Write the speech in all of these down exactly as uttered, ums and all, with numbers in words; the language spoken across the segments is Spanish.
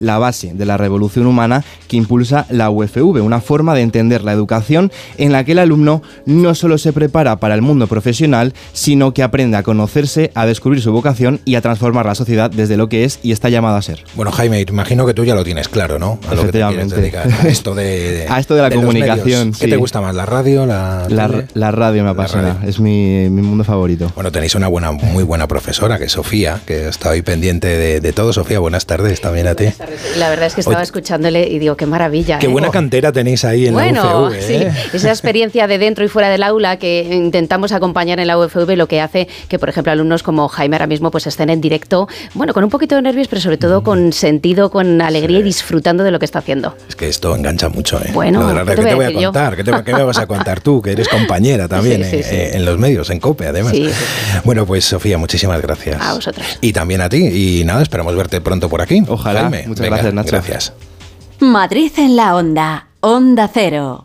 la base de la revolución humana que impulsa la U F V, una forma de entender la educación en la que el alumno no solo se prepara para el mundo profesional, sino que aprende a conocerse, a descubrir su vocación y a transformar la sociedad desde lo que es y está llamado a ser. Bueno, Jaime, imagino que tú ya lo tienes claro, ¿no? A lo que te quieres dedicar, a esto de, de, a esto de la de comunicación. ¿Qué sí. te gusta más, la radio, la la, la radio me apasiona, radio. Es mi, mi mundo favorito. Bueno, tenéis una buena, muy buena profesora, que es Sofía, que está hoy pendiente de, de todo. Sofía, buenas tardes también a ti. La verdad es que estaba Oye, escuchándole y digo, qué maravilla. Qué ¿eh? buena cantera tenéis ahí en bueno, la U F V. ¿eh? Sí, esa experiencia de dentro y fuera del aula que intentamos acompañar en la U F V, lo que hace que, por ejemplo, alumnos como Jaime ahora mismo pues estén en directo, bueno, con un poquito de nervios, pero sobre todo con sentido, con alegría sí. y disfrutando de lo que está haciendo. Es que esto engancha mucho, ¿eh? Bueno, lo de la ¿qué te, voy, ¿qué te voy a contar? ¿Qué, te, ¿Qué me vas a contar tú, que eres compañera también sí, sí, sí. En, en los medios, en COPE, además? Sí, sí, sí. Bueno, pues Sofía, muchísimas gracias. A vosotros. Y también a ti. Y nada, esperamos verte pronto por aquí. Ojalá. Jaime, muchas venga, gracias, Nacho. Gracias. Madrid en la onda. Onda Cero.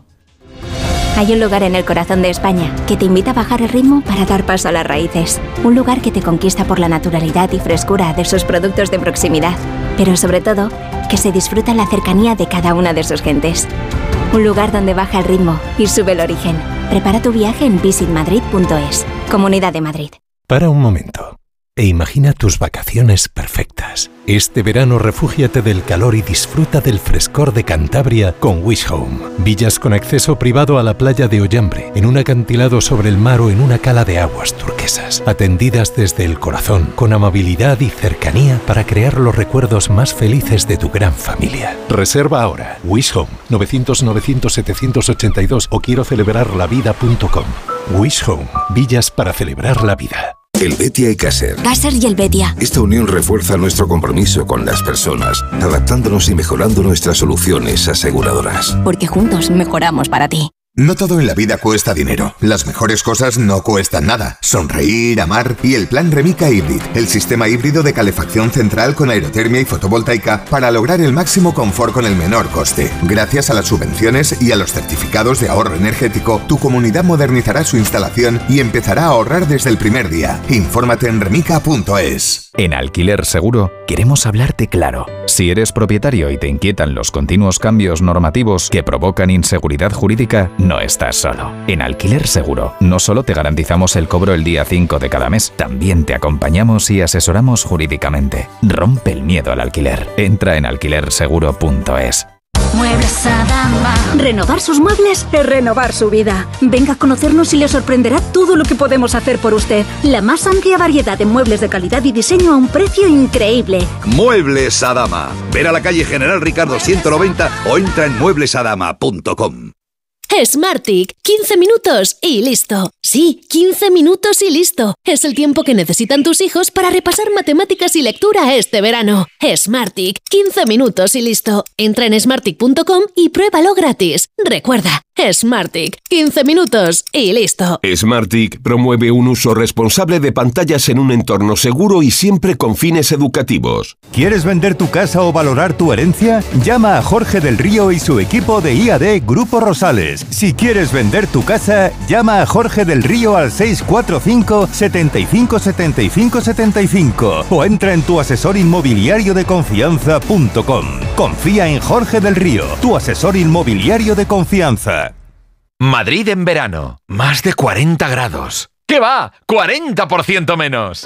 Hay un lugar en el corazón de España que te invita a bajar el ritmo para dar paso a las raíces. Un lugar que te conquista por la naturalidad y frescura de sus productos de proximidad, pero sobre todo, que se disfruta la cercanía de cada una de sus gentes. Un lugar donde baja el ritmo y sube el origen. Prepara tu viaje en visit madrid punto es. Comunidad de Madrid. Para un momento e imagina tus vacaciones perfectas. Este verano refúgiate del calor y disfruta del frescor de Cantabria con Wish Home. Villas con acceso privado a la playa de Ollambre, en un acantilado sobre el mar o en una cala de aguas turquesas. Atendidas desde el corazón, con amabilidad y cercanía para crear los recuerdos más felices de tu gran familia. Reserva ahora. Wish Home, novecientos novecientos setecientos ochenta y dos o quiero celebrar la vida punto com. Wish Home, villas para celebrar la vida. El Betia y Caser. Caser y el Betia. Esta unión refuerza nuestro compromiso con las personas, adaptándonos y mejorando nuestras soluciones aseguradoras. Porque juntos mejoramos para ti. No todo en la vida cuesta dinero. Las mejores cosas no cuestan nada. Sonreír, amar y el plan Remica Hybrid, el sistema híbrido de calefacción central con aerotermia y fotovoltaica para lograr el máximo confort con el menor coste. Gracias a las subvenciones y a los certificados de ahorro energético, tu comunidad modernizará su instalación y empezará a ahorrar desde el primer día. Infórmate en remica punto es. En Alquiler Seguro queremos hablarte claro. Si eres propietario y te inquietan los continuos cambios normativos que provocan inseguridad jurídica, no estás solo. En Alquiler Seguro no solo te garantizamos el cobro el día cinco de cada mes, también te acompañamos y asesoramos jurídicamente. Rompe el miedo al alquiler. Entra en alquiler seguro punto es. Muebles Adama. Renovar sus muebles es renovar su vida. Venga a conocernos y le sorprenderá todo lo que podemos hacer por usted. La más amplia variedad de muebles de calidad y diseño a un precio increíble. Muebles Adama. Ven a la calle General Ricardo ciento noventa o entra en muebles adama punto com. Smartick, quince minutos y listo. Sí, quince minutos y listo. Es el tiempo que necesitan tus hijos para repasar matemáticas y lectura este verano. Smartick, quince minutos y listo. Entra en smartick punto com y pruébalo gratis. Recuerda, Smartick, quince minutos y listo. Smartick promueve un uso responsable de pantallas en un entorno seguro y siempre con fines educativos. ¿Quieres vender tu casa o valorar tu herencia? Llama a Jorge del Río y su equipo de I A D Grupo Rosales. Si quieres vender tu casa, llama a Jorge del Río al seis cuatro cinco, setenta y cinco, setenta y cinco, setenta y cinco o entra en tu asesor inmobiliario de confianza punto com. Confía en Jorge del Río, tu asesor inmobiliario de confianza. Madrid en verano, más de cuarenta grados. ¿Qué va? ¡cuarenta por ciento menos!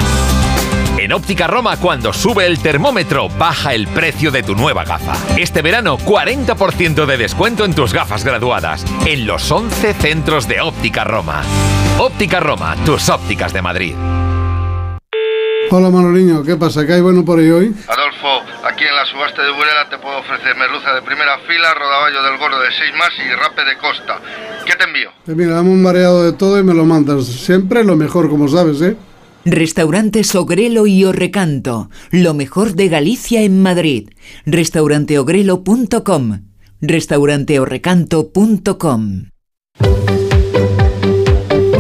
En Óptica Roma, cuando sube el termómetro, baja el precio de tu nueva gafa. Este verano, cuarenta por ciento de descuento en tus gafas graduadas, en los once centros de Óptica Roma. Óptica Roma, tus ópticas de Madrid. Hola Manoliño, ¿qué pasa? ¿Qué hay bueno por ahí hoy? Adolfo, aquí en la subasta de Burela te puedo ofrecer merluza de primera fila, rodaballo del gordo de seis más y rape de costa. ¿Qué te envío? Pues mira, dame un mareado de todo y me lo mandas. Siempre lo mejor, como sabes, ¿eh? Restaurantes Ogrelo y Orrecanto, lo mejor de Galicia en Madrid. restaurante ogrelo punto com, restaurante orrecanto punto com.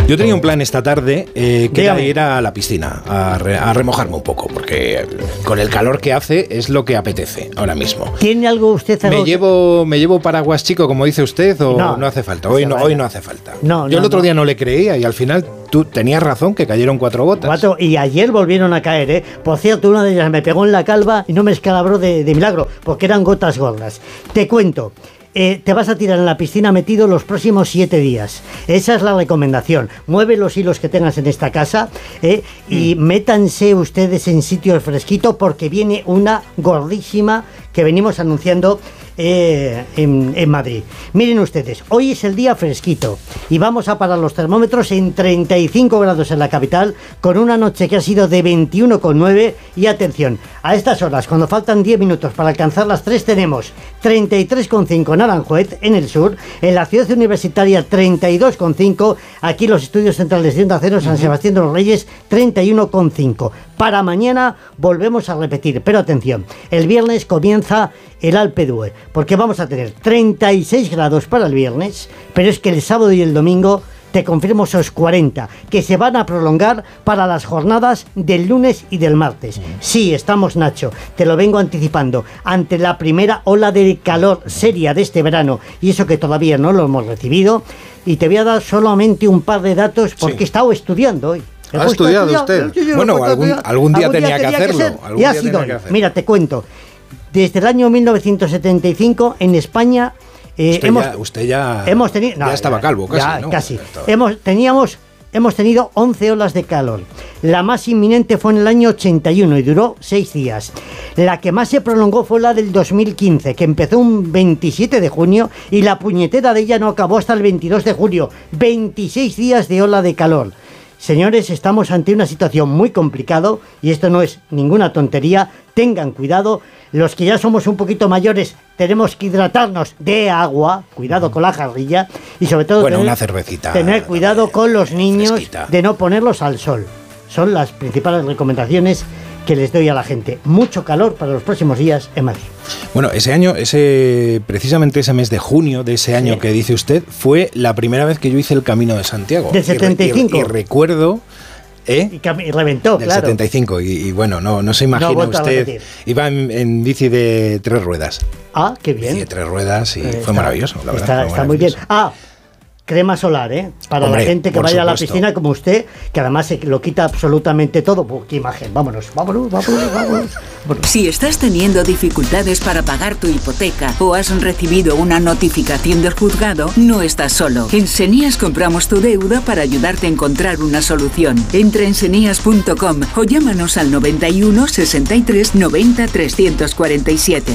Yo tenía un plan esta tarde eh, que era ir a la piscina, a, re, a remojarme un poco, porque con el calor que hace es lo que apetece ahora mismo. ¿Tiene algo usted? Algo? ¿Me llevo, ¿Me llevo paraguas chico, como dice usted, o no, no hace falta? Hoy no, hoy no hace falta. No, Yo no, el otro no. día no le creía y al final tú tenías razón, que cayeron cuatro gotas. Cuatro, y ayer volvieron a caer, ¿eh? Por cierto, una de ellas me pegó en la calva y no me escalabró de, de milagro, porque eran gotas gordas. Te cuento. Eh, te vas a tirar en la piscina metido los próximos siete días. Esa es la recomendación. Mueve los hilos que tengas en esta casa eh, y mm. métanse ustedes en sitios fresquitos, porque viene una gordísima que venimos anunciando eh, en, en Madrid. Miren ustedes, hoy es el día fresquito y vamos a parar los termómetros en treinta y cinco grados en la capital, con una noche que ha sido de veintiuno coma nueve. Y atención, a estas horas, cuando faltan diez minutos para alcanzar las tres, tenemos treinta y tres coma cinco en Aranjuez, en el sur, en la ciudad universitaria treinta y dos coma cinco, aquí los estudios centrales de Onda Cero, San uh-huh. Sebastián de los Reyes treinta y uno coma cinco. Para mañana volvemos a repetir, pero atención, el viernes comienza el Alpe d'Huez, porque vamos a tener treinta y seis grados para el viernes, pero es que el sábado y el domingo te confirmo esos cuarenta, que se van a prolongar para las jornadas del lunes y del martes. Sí, estamos, Nacho, te lo vengo anticipando, ante la primera ola de calor seria de este verano, y eso que todavía no lo hemos recibido, y te voy a dar solamente un par de datos, porque sí. he estado estudiando hoy. ¿Ha estudiado usted? Bueno, algún, algún día tenía que hacerlo. Y ha sido hoy. Mira, te cuento, desde el año mil novecientos setenta y cinco en España... Eh, usted, hemos, ya, usted ya, hemos tenido, no, ya estaba calvo, casi, ya, ¿no? Casi. Hemos, teníamos, hemos tenido once olas de calor. La más inminente fue en el año ochenta y uno y duró seis días. La que más se prolongó fue la del dos mil quince, que empezó un veintisiete de junio y la puñetera de ella no acabó hasta el veintidós de julio. veintiséis días de ola de calor. Señores, estamos ante una situación muy complicada y esto no es ninguna tontería. Tengan cuidado. Los que ya somos un poquito mayores tenemos que hidratarnos de agua. Cuidado con la jarrilla. Y sobre todo bueno, tener, una cervecita, tener cuidado con los niños fresquita. De no ponerlos al sol. Son las principales recomendaciones que les doy a la gente. Mucho calor para los próximos días en Madrid. Bueno, ese año, ese precisamente ese mes de junio de ese año sí. que dice usted, fue la primera vez que yo hice el Camino de Santiago. Del setenta y cinco. Y, y, y recuerdo... ¿Eh? Y, cam- y reventó, del claro. setenta y cinco, y, y bueno, no, no se imagina no, usted, iba en, en bici de tres ruedas. Ah, qué bien. Bici de tres ruedas y eh, fue está, maravilloso, la verdad. Está, fue está muy bien. Ah, crema solar, ¿eh? Para Hombre, la gente que vaya supuesto. a la piscina como usted, que además se lo quita absolutamente todo. Pues, qué imagen, vámonos, vámonos, vámonos, vámonos. vámonos. Si estás teniendo dificultades para pagar tu hipoteca o has recibido una notificación del juzgado, no estás solo. En Senías compramos tu deuda para ayudarte a encontrar una solución. Entra en senías punto com o llámanos al noventa y uno, sesenta y tres, noventa, trescientos cuarenta y siete.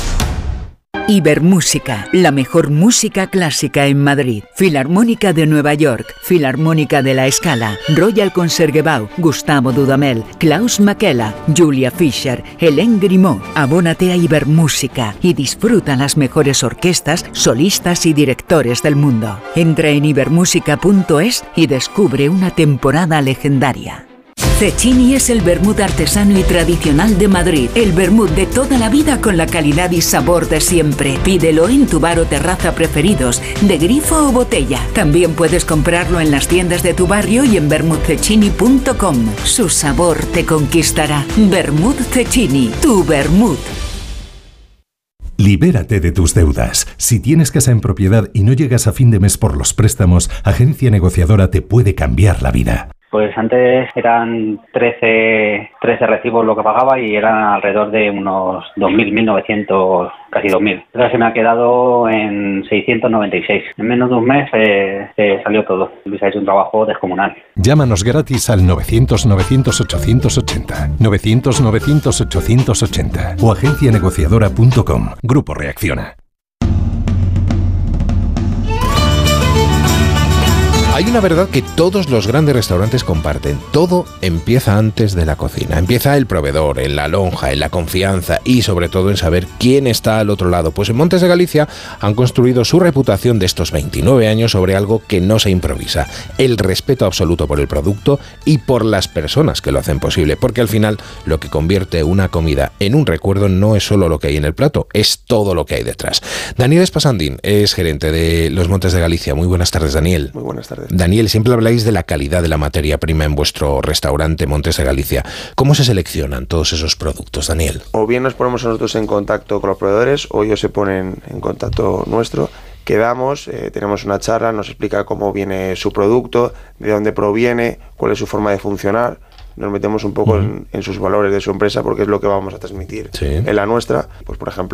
Ibermúsica, la mejor música clásica en Madrid. Filarmónica de Nueva York, Filarmónica de La Scala, Royal Concertgebouw, Gustavo Dudamel, Klaus Makela, Julia Fischer, Hélène Grimaud. Abónate a Ibermúsica y disfruta las mejores orquestas, solistas y directores del mundo. Entra en ibermúsica punto es y descubre una temporada legendaria. Cecchini es el vermut artesano y tradicional de Madrid. El vermut de toda la vida con la calidad y sabor de siempre. Pídelo en tu bar o terraza preferidos, de grifo o botella. También puedes comprarlo en las tiendas de tu barrio y en vermut cecchini punto com. Su sabor te conquistará. Vermut Cecchini, tu vermut. Libérate de tus deudas. Si tienes casa en propiedad y no llegas a fin de mes por los préstamos, Agencia Negociadora te puede cambiar la vida. Pues antes eran trece, trece recibos lo que pagaba y eran alrededor de unos dos mil, mil novecientos, casi dos mil. Ahora se me ha quedado en seiscientos noventa y seis. En menos de un mes eh, eh, salió todo. Luis ha hecho un trabajo descomunal. Llámanos gratis al novecientos, novecientos, ochocientos ochenta, novecientos, novecientos, ochocientos ochenta o agencia negociadora punto com. Grupo Reacciona. Hay una verdad que todos los grandes restaurantes comparten. Todo empieza antes de la cocina. Empieza el proveedor, en la lonja, en la confianza y sobre todo en saber quién está al otro lado. Pues en Montes de Galicia han construido su reputación de estos veintinueve años sobre algo que no se improvisa. El respeto absoluto por el producto y por las personas que lo hacen posible. Porque al final lo que convierte una comida en un recuerdo no es solo lo que hay en el plato, es todo lo que hay detrás. Daniel Espasandín es gerente de los Montes de Galicia. Muy buenas tardes, Daniel. Muy buenas tardes. proveedores. Daniel, siempre habláis de la calidad de la materia prima en vuestro restaurante Montes de Galicia. ¿Cómo se seleccionan todos esos productos, Daniel? O bien nos ponemos nosotros en contacto con los proveedores o ellos se ponen en contacto nuestro. Quedamos, eh, tenemos una charla, nos explica cómo viene su producto, de dónde proviene, cuál es su forma de funcionar. Nos metemos un poco uh-huh. en, en sus valores de su empresa porque es lo que vamos a transmitir sí. en la nuestra. Pues por ejemplo,